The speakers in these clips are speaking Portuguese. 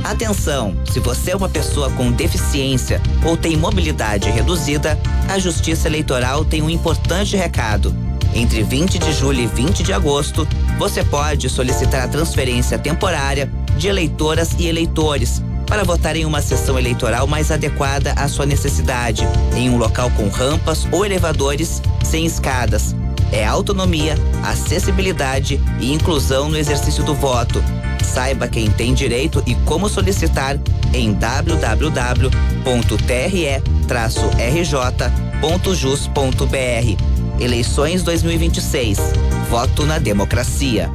Atenção, se você é uma pessoa com deficiência ou tem mobilidade reduzida, a Justiça Eleitoral tem um importante recado. Entre 20 de julho e 20 de agosto, você pode solicitar a transferência temporária de eleitoras e eleitores para votar em uma sessão eleitoral mais adequada à sua necessidade, em um local com rampas ou elevadores sem escadas. É autonomia, acessibilidade e inclusão no exercício do voto. Saiba quem tem direito e como solicitar em www.tre-rj.jus.br. Eleições 2026. Voto na democracia.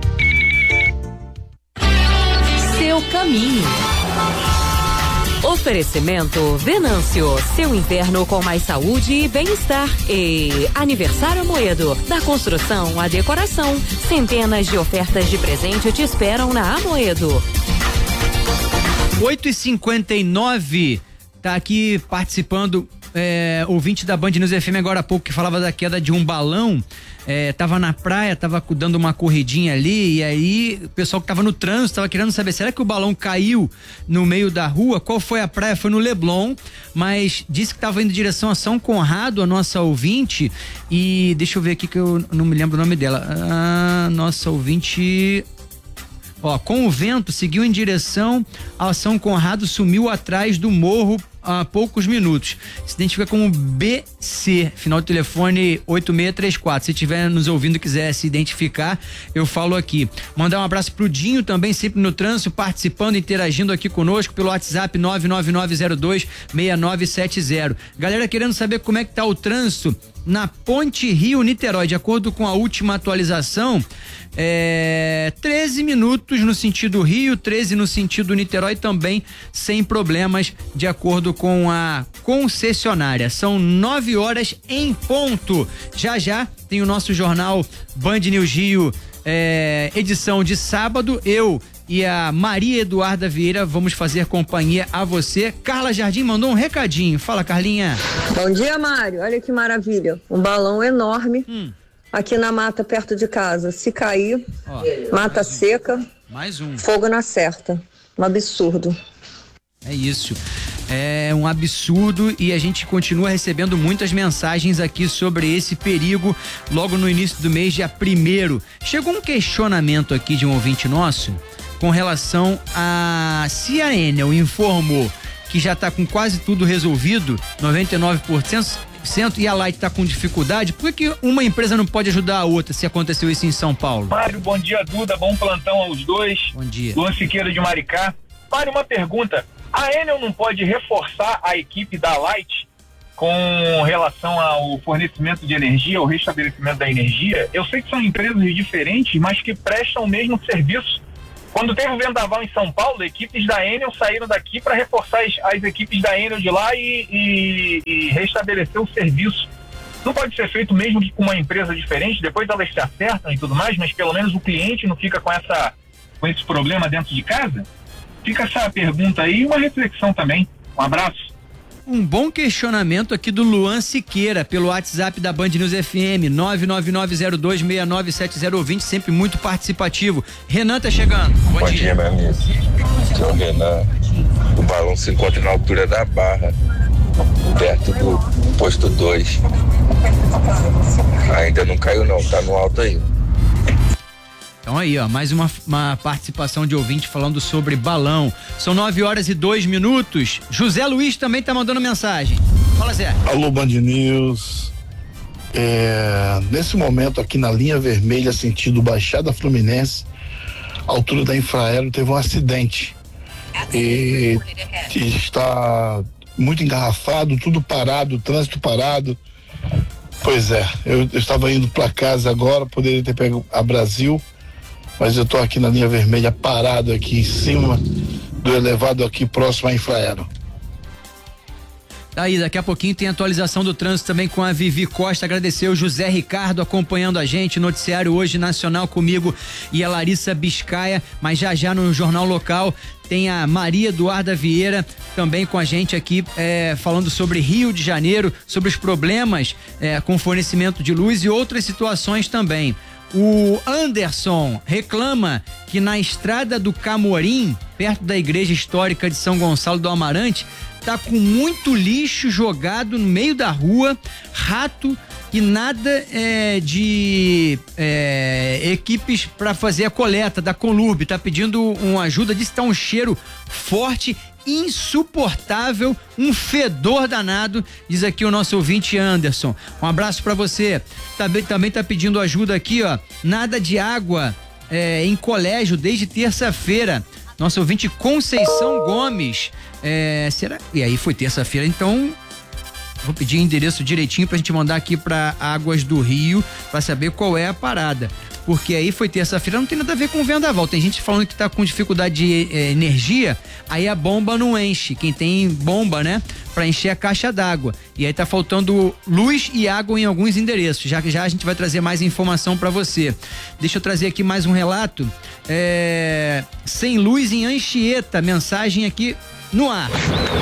Seu caminho. Oferecimento Venâncio, seu inverno com mais saúde e bem-estar. E Aniversário Amoedo, da construção à decoração. Centenas de ofertas de presente te esperam na Amoedo. 8h59, tá aqui participando ouvinte da Band News FM agora há pouco que falava da queda de um balão. Tava na praia, tava dando uma corridinha ali, e aí o pessoal que tava no trânsito tava querendo saber, será que o balão caiu no meio da rua? Qual foi a praia? Foi no Leblon, mas disse que tava indo em direção a São Conrado, a nossa ouvinte, e deixa eu ver aqui que eu não me lembro o nome dela. Nossa ouvinte... com o vento, seguiu em direção a São Conrado, sumiu atrás do morro há poucos minutos. Se identifica como BC, final do telefone 8634. Se estiver nos ouvindo e quiser se identificar, eu falo aqui. Mandar um abraço pro Dinho também, sempre no trânsito, participando, interagindo aqui conosco pelo WhatsApp 999026970. Galera querendo saber como é que tá o trânsito na Ponte Rio-Niterói. De acordo com a última atualização, 13 minutos no sentido Rio, 13 no sentido Niterói, também sem problemas, de acordo com a concessionária. São 9 horas em ponto. Já tem o nosso jornal Band News Rio, edição de sábado. Eu e a Maria Eduarda Vieira vamos fazer companhia a você. Carla Jardim mandou um recadinho. Fala, Carlinha. Bom dia, Mário. Olha que maravilha. Um balão enorme aqui na mata perto de casa. Se cair, mata seca. Mais um. Fogo na certa. Um absurdo. É isso. É um absurdo e a gente continua recebendo muitas mensagens aqui sobre esse perigo logo no início do mês, dia 1º. Chegou um questionamento aqui de um ouvinte nosso com relação a se a Enel informou que já está com quase tudo resolvido, 99%, e a Light está com dificuldade, por que uma empresa não pode ajudar a outra se aconteceu isso em São Paulo? Mário, bom dia, Duda, bom plantão aos dois. Bom dia. Luan Siqueira de Maricá. Mário, uma pergunta, a Enel não pode reforçar a equipe da Light com relação ao fornecimento de energia, o restabelecimento da energia? Eu sei que são empresas diferentes, mas que prestam o mesmo serviço. Quando teve o vendaval em São Paulo, equipes da Enel saíram daqui para reforçar as equipes da Enel de lá e restabelecer o serviço. Não pode ser feito mesmo que com uma empresa diferente, depois elas se acertam e tudo mais, mas pelo menos o cliente não fica com esse problema dentro de casa? Fica essa pergunta aí e uma reflexão também. Um abraço. Um bom questionamento aqui do Luan Siqueira pelo WhatsApp da Band News FM 999026970, sempre muito participativo. Renan tá chegando. Bom dia, meu amigo. Aqui é o Renan. O balão se encontra na altura da Barra, perto do posto 2. Ainda não caiu não, tá no alto aí. Então aí, mais uma participação de ouvinte falando sobre balão. São 9 horas e 2 minutos. José Luiz também tá mandando mensagem. Fala, Zé. Alô, Band News. Nesse momento aqui na linha vermelha, sentido Baixada Fluminense, altura da Infraero, teve um acidente. E está muito engarrafado, tudo parado, trânsito parado. Pois é, eu estava indo para casa agora, poderia ter pego a Brasil, mas eu tô aqui na linha vermelha, parado aqui em cima do elevado aqui próximo à Infraero. Aí, daqui a pouquinho tem atualização do trânsito também com a Vivi Costa. Agradecer o José Ricardo acompanhando a gente, noticiário hoje nacional comigo e a Larissa Biscaia, mas já no Jornal Local tem a Maria Eduarda Vieira também com a gente aqui, falando sobre Rio de Janeiro, sobre os problemas com fornecimento de luz e outras situações também. O Anderson reclama que na estrada do Camorim perto da igreja histórica de São Gonçalo do Amarante, tá com muito lixo jogado no meio da rua, rato e nada de equipes para fazer a coleta da Conlurb. Tá pedindo uma ajuda, diz que tá um cheiro forte, insuportável, um fedor danado, diz aqui o nosso ouvinte Anderson. Um abraço para você. Também tá pedindo ajuda aqui, ó, nada de água em colégio desde terça-feira. Nosso ouvinte Conceição Gomes. Será? E aí foi terça-feira, então vou pedir endereço direitinho pra gente mandar aqui pra Águas do Rio pra saber qual é a parada. Porque aí foi terça-feira, não tem nada a ver com vendaval. Tem gente falando que tá com dificuldade de energia, aí a bomba não enche. Quem tem bomba, né? Pra encher a caixa d'água. E aí tá faltando luz e água em alguns endereços. Já a gente vai trazer mais informação pra você. Deixa eu trazer aqui mais um relato. Sem luz em Anchieta. Mensagem aqui no ar.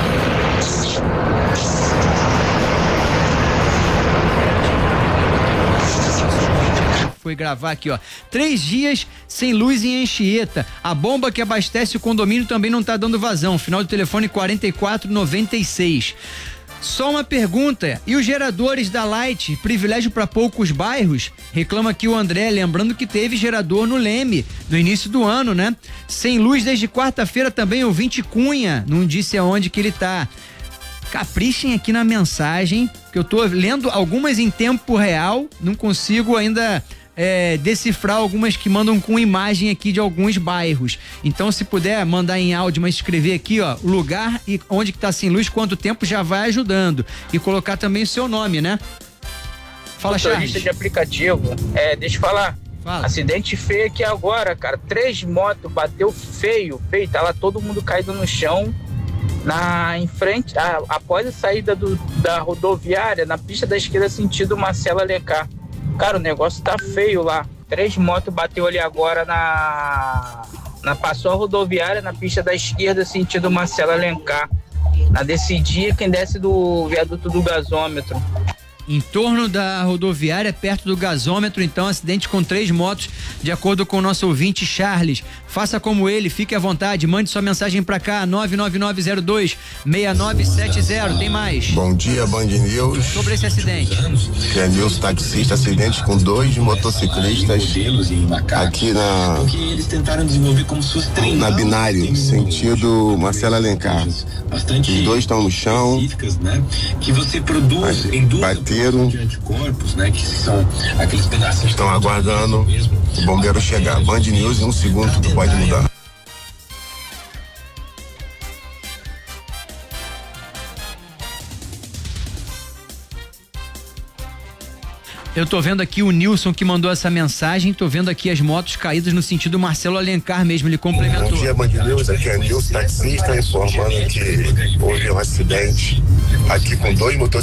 Foi gravar aqui, ó. 3 dias sem luz em Anchieta. A bomba que abastece o condomínio também não tá dando vazão. Final do telefone 4496. Só uma pergunta, e os geradores da Light, privilégio para poucos bairros? Reclama aqui o André, lembrando que teve gerador no Leme, no início do ano, né? Sem luz desde quarta-feira também, o ouvinte Cunha, não disse aonde que ele tá. Caprichem aqui na mensagem, que eu tô lendo algumas em tempo real, não consigo ainda decifrar algumas que mandam com imagem aqui de alguns bairros. Então, se puder mandar em áudio, mas escrever aqui, ó, o lugar e onde que tá sem luz, quanto tempo, já vai ajudando. E colocar também o seu nome, né? Fala, Charles. Motorista de aplicativo, deixa eu falar. Fala. Acidente feio aqui agora, cara. 3 motos, bateu feio, tá lá todo mundo caído no chão. Em frente, após a saída da rodoviária, na pista da esquerda, sentido Marcelo Alencar. Cara, o negócio tá feio lá. 3 motos bateu ali agora passou a rodoviária, na pista da esquerda, sentido Marcelo Alencar. Na descidinha, quem desce do viaduto do gasômetro. Em torno da rodoviária, perto do gasômetro, então, acidente com 3 motos, de acordo com o nosso ouvinte Charles. Faça como ele, fique à vontade, mande sua mensagem pra cá, 99902-6970. Tem mais. Bom dia, Band News. Sobre esse acidente. Que é News taxista, acidente com 2 motociclistas aqui na Binário, sentido Marcelo Alencar. Os 2 estão no chão. Bateram. Estão aguardando o bombeiro chegar. Band News em 1 segundo, tudo pode mudar. Eu tô vendo aqui o Nilson que mandou essa mensagem, tô vendo aqui as motos caídas no sentido Marcelo Alencar mesmo, ele complementou. Bom dia, Band News, aqui é Nilson taxista, informando que houve um acidente aqui com 2 motociclistas